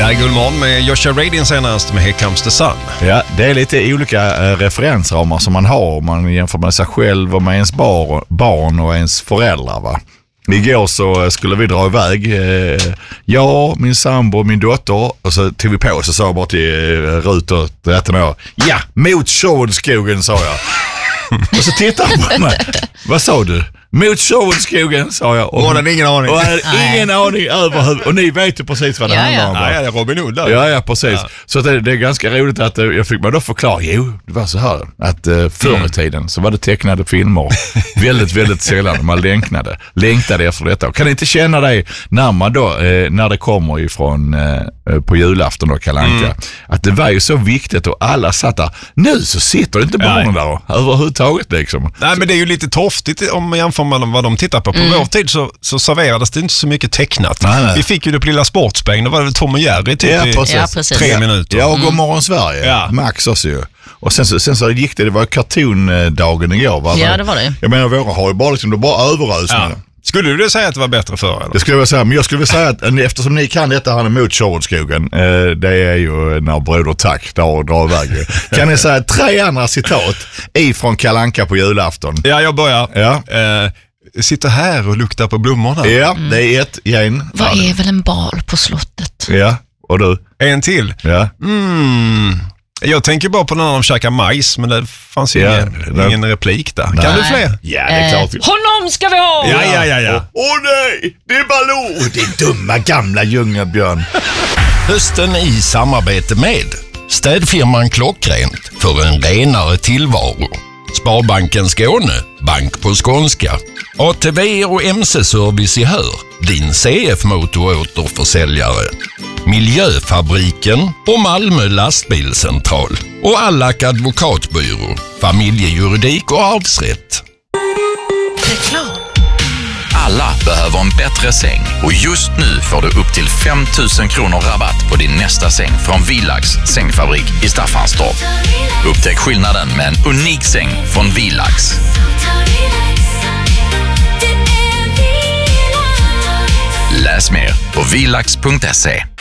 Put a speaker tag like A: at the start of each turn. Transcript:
A: Där är Gullmorgon med Joshua Radin senast med Here Comes the Sun.
B: Ja, det är lite olika referensramar som man har om man jämför med sig själv och med ens barn och ens föräldrar, va? Igår så skulle vi dra iväg, jag, min sambo och min dotter, och så tog vi på oss och sa bara till Rut och 13 år, ja, mot Sjövoldskogen, sa jag. Och så tittar han på mig. Vad sa du? Mot Sjövoldskogen, sa jag.
A: Och hade ingen aning.
B: Och hade ingen aning överhuvud. Och ni vet ju precis vad det handlar om.
A: Ja, det är Robin Hood där.
B: Ja, precis. Ja. Så det är ganska roligt att jag fick mig då förklara. Jo, det var så här att förr i tiden så var det tecknade filmer väldigt, väldigt sällan. Man längtade efter detta. Och kan inte känna dig när man då, när det kommer ifrån på julafton och Kalle Anka, att det var ju så viktigt och alla satt där. Nu så sitter inte barnen där överhuvudtaget liksom.
A: Nej, men det är ju lite torftigt om man jämför med vad de tittar på. På vår tid så serverades det inte så mycket tecknat. Nej. Vi fick ju det på Lilla Sportspegeln. Då var det Tom och Jerry typ i 3 minuter.
B: Ja, och Godmorgon Sverige. Ja. Max också ju. Och sen så gick det var kartondagen igår, va?
C: Ja, det var det.
B: Jag menar, våra har ju bara liksom, det bara överös med det.
A: Skulle du säga att det var bättre för eller?
B: Det skulle jag säga, men jag skulle säga att eftersom ni kan detta här mot Sjövoldskogen, det är ju när Broder Tack drar iväg. Kan ni säga 3 andra citat ifrån Kalle Anka på julafton?
A: Ja, jag börjar. Ja. Sitter här och luktar på blommorna.
B: Ja, det är ett igen.
C: Vad är väl en bal på slottet?
B: Ja, och du?
A: En till.
B: Ja.
A: Jag tänker bara på när de käkar majs, men det fanns ingen replik där.
B: Nej.
A: Kan du fler?
B: Ja, det är klart.
C: Honom ska vi ha!
A: Ja.
B: Åh nej, det är Baloo! Det är dumma gamla djungelbjörn.
D: Hösten i samarbete med städfirman Klockrent för en renare tillvaro. Sparbanken Skåne, bank på skånska. ATV och MC-service i Hör, din CF-motoråterförsäljare. Miljöfabriken och Malmö lastbilscentral. Och Allak advokatbyrå, familjejuridik och arvsrätt.
C: Reklam.
E: Alla behöver en bättre säng och just nu får du upp till 5 000 kronor rabatt på din nästa säng från Villax sängfabrik i Staffanstorp. Upptäck skillnaden med en unik säng från Villax. Läs mer på villax.se.